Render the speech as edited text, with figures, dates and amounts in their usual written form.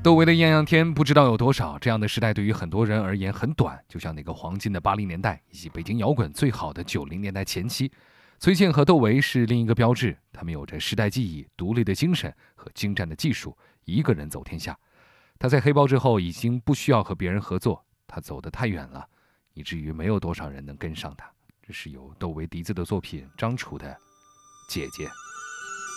窦唯的艳阳天不知道有多少，这样的时代对于很多人而言很短，就像那个黄金的80年代以及北京摇滚最好的90年代前期。崔健和窦唯是另一个标志，他们有着时代记忆、独立的精神和精湛的技术，一个人走天下。他在黑豹之后已经不需要和别人合作，他走得太远了，以至于没有多少人能跟上他。这是由窦唯笛子的作品张楚的《姐姐》。